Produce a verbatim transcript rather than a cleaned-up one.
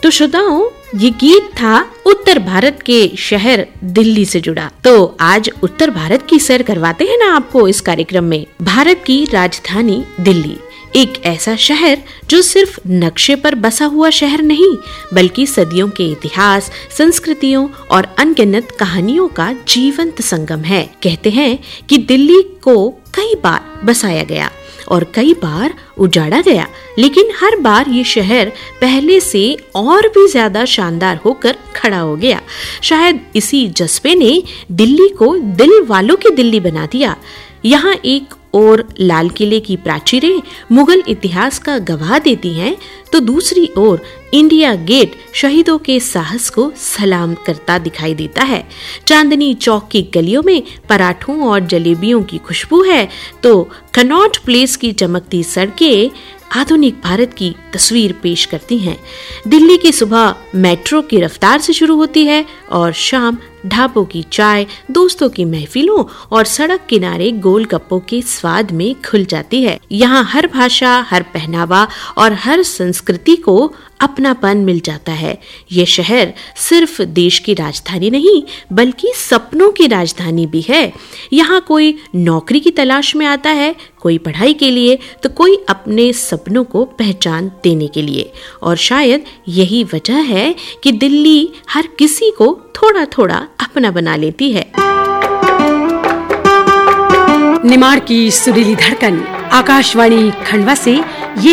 तो श्रोताओं, ये गीत था उत्तर भारत के शहर दिल्ली से जुड़ा। तो आज उत्तर भारत की सैर करवाते हैं ना आपको इस कार्यक्रम में। भारत की राजधानी दिल्ली एक ऐसा शहर जो सिर्फ नक्शे पर बसा हुआ शहर नहीं, बल्कि सदियों के इतिहास, संस्कृतियों और अनगिनत कहानियों का जीवंत संगम है। कहते हैं कि दिल्ली को कई बार बसाया गया और कई बार उजाड़ा गया, लेकिन हर बार ये शहर पहले से और भी ज्यादा शानदार होकर खड़ा हो गया। शायद इसी जज्बे ने दिल्ली को दिल वालों की दिल्ली बना दिया। यहाँ एक और लाल किले की प्राचीरें मुगल इतिहास का गवाह देती हैं, तो दूसरी ओर इंडिया गेट शहीदों के साहस को सलाम करता दिखाई देता है। चांदनी चौक की गलियों में पराठों और जलेबियों की खुशबू है, तो कनॉट प्लेस की चमकती सड़कें आधुनिक भारत की तस्वीर पेश करती हैं। दिल्ली की सुबह मेट्रो की रफ्तार से शुरू होती है और शाम ढाबों की चाय, दोस्तों की महफिलों और सड़क किनारे गोलगप्पों के स्वाद में खुल जाती है। यहाँ हर भाषा, हर पहनावा और हर संस्कृति को अपनापन मिल जाता है। ये शहर सिर्फ देश की राजधानी नहीं, बल्कि सपनों की राजधानी भी है। यहाँ कोई नौकरी की तलाश में आता है, कोई पढ़ाई के लिए, तो कोई अपने सपनों को पहचान देने के लिए। और शायद यही वजह है कि दिल्ली हर किसी को थोड़ा थोड़ा अपना बना लेती है। निमाड़ की सुरीली धड़कन आकाशवाणी खंडवा से ये